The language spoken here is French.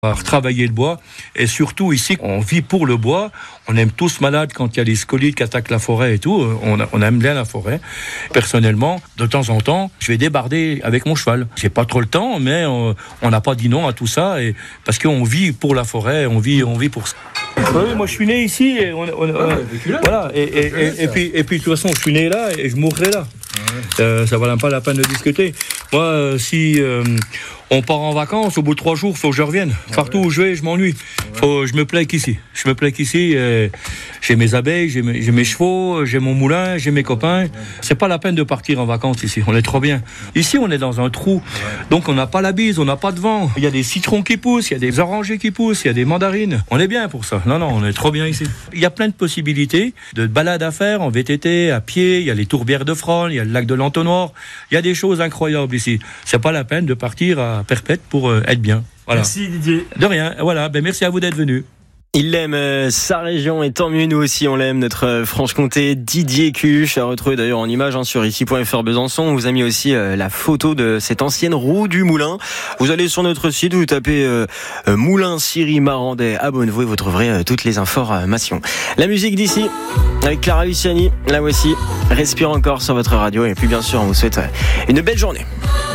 On va retravailler le bois et surtout ici on vit pour le bois. On aime tous malade quand il y a des scolites qui attaquent la forêt et tout. On aime bien la forêt. Personnellement, de temps en temps, je vais débarder avec mon cheval. J'ai pas trop le temps, mais on n'a pas dit non à tout ça parce qu'on vit pour la forêt, on vit pour ça. Oui, moi je suis né ici et voilà. Et puis de toute façon je suis né là et je mourrai là. Ça valait pas la peine de discuter. Moi, si on part en vacances, au bout de 3 jours, faut que je revienne. Partout où je vais, je m'ennuie. Je me plais qu'ici. J'ai mes abeilles, j'ai mes chevaux, j'ai mon moulin, j'ai mes copains. C'est pas la peine de partir en vacances ici. On est trop bien. Ici, on est dans un trou. Donc, on n'a pas la bise, on n'a pas de vent. Il y a des citrons qui poussent, il y a des orangers qui poussent, il y a des mandarines. On est bien pour ça. Non, on est trop bien ici. Il y a plein de possibilités de balades à faire en VTT, à pied. Il y a les tourbières de Frolle, il y a le lac de l'Entonnoir. Il y a des choses incroyables ici. C'est pas la peine de partir à Perpète pour être bien. Voilà. Merci Didier. De rien. Voilà. Merci à vous d'être venu. Il aime sa région et tant mieux, nous aussi on l'aime, notre Franche-Comté. Didier Cuche, à retrouver d'ailleurs en image sur ici.fr Besançon. On vous a mis aussi la photo de cette ancienne roue du moulin. Vous allez sur notre site, vous tapez Moulin Syrie Marandais à Bonnevaux et vous trouverez toutes les informations. La musique d'ici avec Clara Luciani, la voici. Respire encore sur votre radio et puis bien sûr on vous souhaite une belle journée.